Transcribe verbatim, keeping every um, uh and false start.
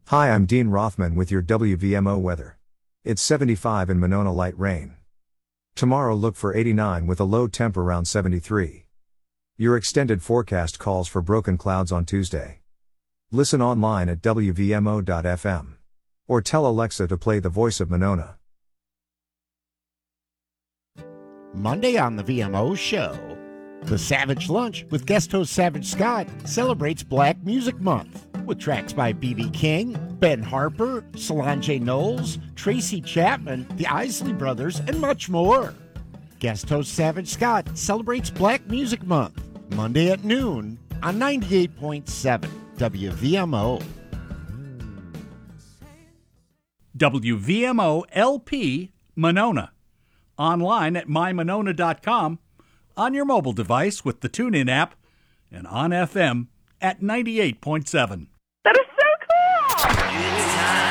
Hi, I'm Dean Rothman with your W V M O weather. It's seventy-five in Monona, light rain. Tomorrow look for eighty-nine with a low temp around seventy-three. Your extended forecast calls for broken clouds on Tuesday. Listen online at W V M O dot F M. Or tell Alexa to play The Voice of Monona. Monday on the V M O show. The Savage Lunch with guest host Savage Scott celebrates Black Music Month with tracks by B B King, Ben Harper, Solange Knowles, Tracy Chapman, the Isley Brothers, and much more. Guest host Savage Scott celebrates Black Music Month Monday at noon on ninety-eight point seven W V M O. W V M O L P Monona. Online at my monona dot com, on your mobile device with the TuneIn app, and on F M at ninety-eight point seven. That is so cool!